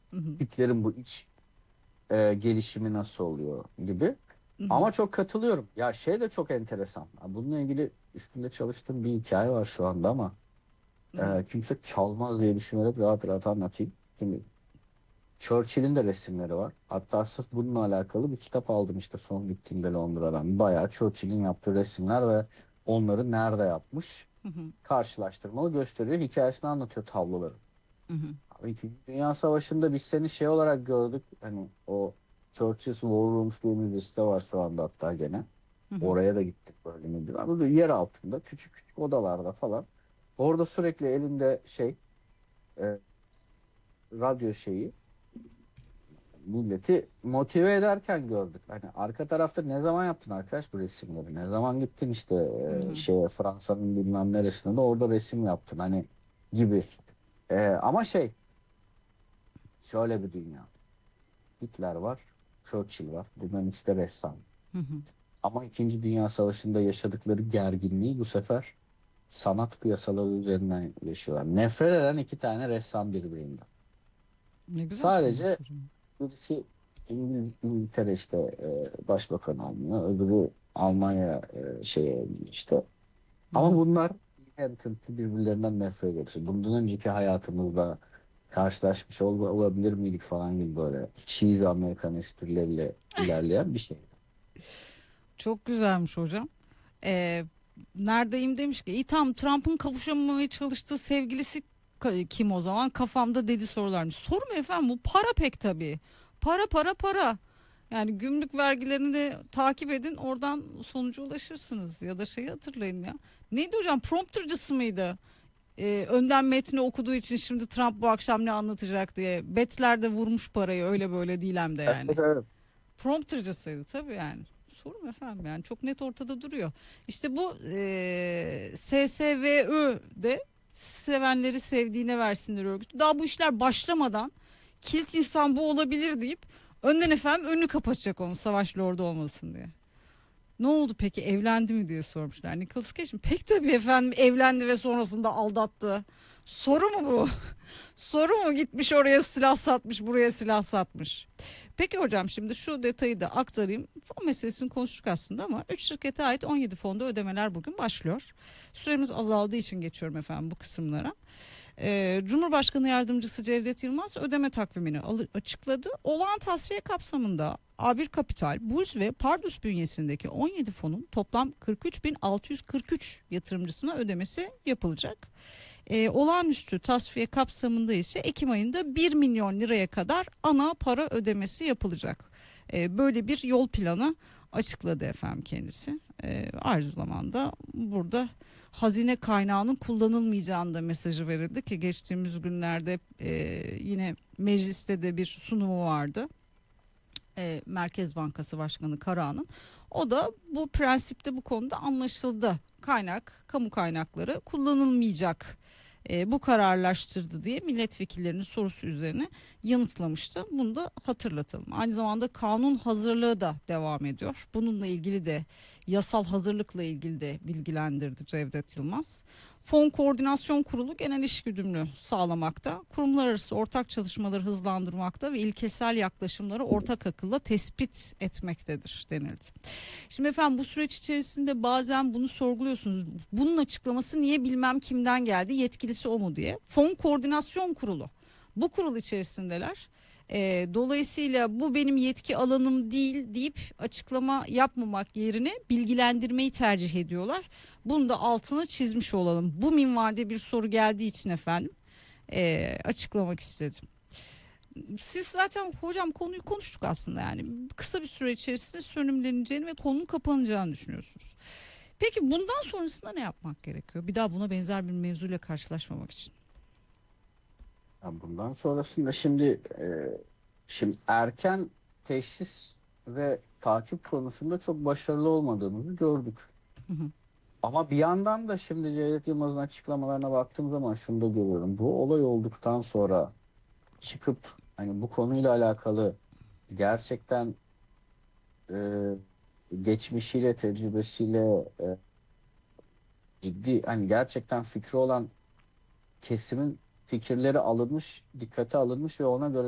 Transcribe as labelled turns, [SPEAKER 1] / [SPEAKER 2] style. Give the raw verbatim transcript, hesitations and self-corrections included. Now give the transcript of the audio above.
[SPEAKER 1] Hı hı.
[SPEAKER 2] Hitler'in bu iç e, gelişimi nasıl oluyor gibi.
[SPEAKER 1] Hı hı.
[SPEAKER 2] Ama çok katılıyorum. Ya şey de çok enteresan. Ha, bununla ilgili üstünde çalıştığım bir hikaye var şu anda ama
[SPEAKER 1] Hı hı.
[SPEAKER 2] e, kimse çalmaz diye düşünerek rahat rahat anlatayım. Şimdi Churchill'in de resimleri var. Hatta sırf bununla alakalı bir kitap aldım işte son gittiğimde Londra'dan. Bayağı Churchill'in yaptığı resimler ve onları nerede yapmış
[SPEAKER 1] Hı hı.
[SPEAKER 2] karşılaştırmalı gösteriyor. Hikayesini anlatıyor tabloları.
[SPEAKER 1] Hı hı.
[SPEAKER 2] Abi İkinci Dünya Savaşı'nda biz seni şey olarak gördük. Hani o Churchill's War Rooms diye bir liste var şu anda hatta gene.
[SPEAKER 1] Hı hı.
[SPEAKER 2] Oraya da gittik böyle müdür. Ama böyle yer altında küçük küçük odalarda falan. Orada sürekli elinde şey e, radyo şeyi milleti motive ederken gördük. Hani arka tarafta ne zaman yaptın arkadaş bu resimleri? Ne zaman gittin işte
[SPEAKER 1] Hı
[SPEAKER 2] e,
[SPEAKER 1] hı.
[SPEAKER 2] şeye Fransa'nın bilmem neresinde de orada resim yaptın hani gibi. E, ama şey şöyle bir dünya. Hitler var, Churchill var. Bunların ikisi de ressam.
[SPEAKER 1] Hı hı.
[SPEAKER 2] Ama İkinci Dünya Savaşı'nda yaşadıkları gerginliği bu sefer sanat piyasaları üzerinden yaşıyorlar. Nefret eden iki tane ressam birbirinden.
[SPEAKER 1] Ne güzel
[SPEAKER 2] Sadece
[SPEAKER 1] kurmuş hocam.
[SPEAKER 2] birisi İngiliz, İngiltere işte e, başbakan almıyor. Öbürü Almanya e, şeye işte.
[SPEAKER 1] Hı
[SPEAKER 2] Ama
[SPEAKER 1] hı.
[SPEAKER 2] bunlar inherently birbirlerinden nefret ediyor. İşte bundan önceki hayatımızda karşılaşmış ol, olabilir miydik falan gibi böyle cheesy Amerikan esprileriyle ilerleyen bir şey.
[SPEAKER 1] Çok güzelmiş hocam. Ee, Neredeyim demiş ki, iyi tamam, Trump'ın kavuşamamaya çalıştığı sevgilisi ka- kim o zaman? Kafamda dedi sorularmış. Soru mu efendim? Bu para pek tabii. Para para para. Yani gümrük vergilerini de takip edin, oradan sonuca ulaşırsınız. Ya da şeyi hatırlayın ya. Neydi hocam, promptercısı mıydı? Ee, önden metni okuduğu için şimdi Trump bu akşam ne anlatacak diye. Betler de vurmuş parayı, öyle böyle değil hem de
[SPEAKER 2] Evet,
[SPEAKER 1] yani.
[SPEAKER 2] evet.
[SPEAKER 1] Promptercısıydı tabii yani. Sorun efendim, yani çok net ortada duruyor. İşte bu eee S S V Ö de sevenleri sevdiğine versinler örgütü. Daha bu işler başlamadan kilit insan bu olabilir deyip önden efendim önünü kapatacak, onu savaş lordu olmasın diye. Ne oldu peki, evlendi mi diye sormuşlar. Nicholas Cage mi? Pek tabii efendim, evlendi ve sonrasında aldattı. Soru mu bu? Soru mu, gitmiş oraya silah satmış, buraya silah satmış. Peki hocam, şimdi şu detayı da aktarayım. Fon meselesini konuştuk aslında ama üç şirkete ait on yedi fonda ödemeler bugün başlıyor. Süremiz azaldığı için geçiyorum efendim bu kısımlara. Ee, Cumhurbaşkanı Yardımcısı Cevdet Yılmaz ödeme takvimini alı- açıkladı. Olağan tasfiye kapsamında A bir Kapital, Bulls ve Pardus bünyesindeki on yedi fonun toplam kırk üç bin altı yüz kırk üç yatırımcısına ödemesi yapılacak. Ee, olağanüstü tasfiye kapsamında ise Ekim ayında bir milyon liraya kadar ana para ödemesi yapılacak. Ee, böyle bir yol planı açıkladı efendim kendisi. Ee, aynı zamanda burada hazine kaynağının kullanılmayacağını da mesajı verildi ki geçtiğimiz günlerde e, yine mecliste de bir sunumu vardı. E, Merkez Bankası Başkanı Karahan'ın. O da bu prensipte bu konuda anlaşıldı. Kaynak, kamu kaynakları kullanılmayacak. E, bu kararlaştırdı diye milletvekillerinin sorusu üzerine yanıtlamıştı. Bunu da hatırlatalım. Aynı zamanda kanun hazırlığı da devam ediyor. Bununla ilgili de, yasal hazırlıkla ilgili de bilgilendirdi Cevdet Yılmaz. Fon Koordinasyon Kurulu genel işgüdümlü sağlamakta, kurumlar arası ortak çalışmaları hızlandırmakta ve ilkesel yaklaşımları ortak akılla tespit etmektedir denildi. Şimdi efendim, bu süreç içerisinde bazen bunu sorguluyorsunuz. Bunun açıklaması niye bilmem kimden geldi, yetkilisi o mu diye. Fon Koordinasyon Kurulu. Bu kurul içerisindeler. E, dolayısıyla bu benim yetki alanım değil deyip açıklama yapmamak yerine bilgilendirmeyi tercih ediyorlar. Bunu da altını çizmiş olalım. Bu minvalde bir soru geldiği için efendim e, açıklamak istedim. Siz zaten hocam konuyu konuştuk aslında, yani kısa bir süre içerisinde sönümleneceğini ve konunun kapanacağını düşünüyorsunuz. Peki bundan sonrasında ne yapmak gerekiyor? Bir daha buna benzer bir mevzuyla karşılaşmamak için.
[SPEAKER 2] Ya bundan sonrasında şimdi e, şimdi erken teşhis ve takip konusunda çok başarılı olmadığımızı gördük.
[SPEAKER 1] Hı hı.
[SPEAKER 2] Ama bir yandan da şimdi Cevdet Yılmaz'ın açıklamalarına baktığım zaman şunu da görüyorum. Bu olay olduktan sonra çıkıp hani bu konuyla alakalı gerçekten e, geçmişiyle, tecrübesiyle e, ciddi hani gerçekten fikri olan kesimin fikirleri alınmış, dikkate alınmış ve ona göre